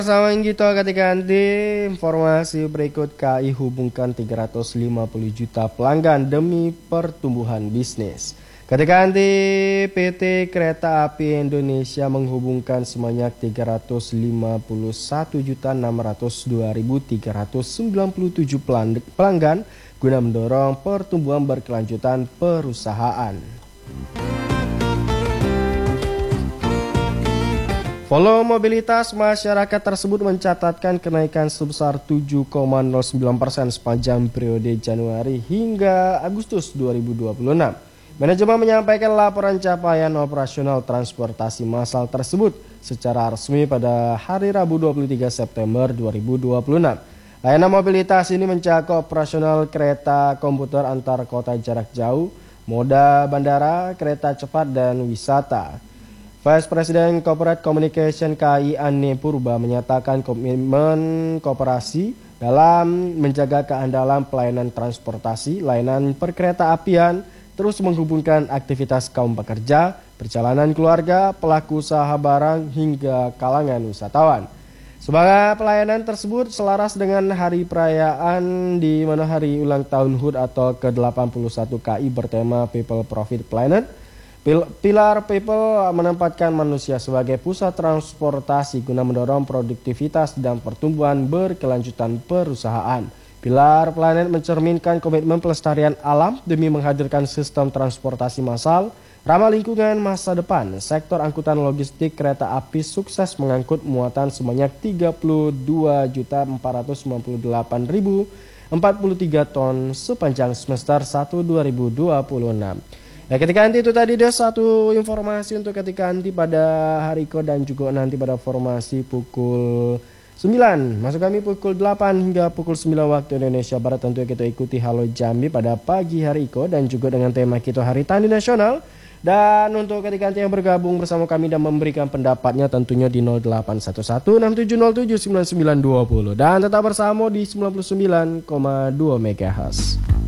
Bersama kita ketika nanti informasi berikut KAI hubungkan 350 juta pelanggan demi pertumbuhan bisnis. Ketika nanti PT Kereta Api Indonesia menghubungkan sebanyak 351.602.397 pelanggan guna mendorong pertumbuhan berkelanjutan perusahaan. Volume mobilitas masyarakat tersebut mencatatkan kenaikan sebesar 7,09% sepanjang periode Januari hingga Agustus 2026. Manajemen menyampaikan laporan capaian operasional transportasi massal tersebut secara resmi pada hari Rabu 23 September 2026. Layanan mobilitas ini mencakup operasional kereta komuter antar kota jarak jauh, moda bandara, kereta cepat, dan wisata. Vice President Corporate Communication KAI Anne Purba menyatakan komitmen koperasi dalam menjaga keandalan pelayanan transportasi, layanan perkereta apian, terus menghubungkan aktivitas kaum pekerja, perjalanan keluarga, pelaku usaha barang, hingga kalangan wisatawan. Sebagai pelayanan tersebut selaras dengan hari perayaan di mana hari ulang tahun HUT atau ke-81 KAI bertema People Profit Planet. Pilar People menempatkan manusia sebagai pusat transportasi guna mendorong produktivitas dan pertumbuhan berkelanjutan perusahaan. Pilar Planet mencerminkan komitmen pelestarian alam demi menghadirkan sistem transportasi massal ramah lingkungan masa depan. Sektor angkutan logistik kereta api sukses mengangkut muatan sebanyak 32.498.043 ton sepanjang semester 1 2026. Ya, ketika nanti itu tadi ada satu informasi untuk ketika nanti pada hari Iko dan juga nanti pada formasi pukul 9. Masuk kami pukul 8 hingga pukul 9 waktu Indonesia Barat. Tentunya kita ikuti Halo Jambi pada pagi hari Iko dan juga dengan tema kita Hari Tani Nasional. Dan untuk ketika nanti yang bergabung bersama kami dan memberikan pendapatnya tentunya di 081167079920 dan tetap bersama di 99,2 MHz.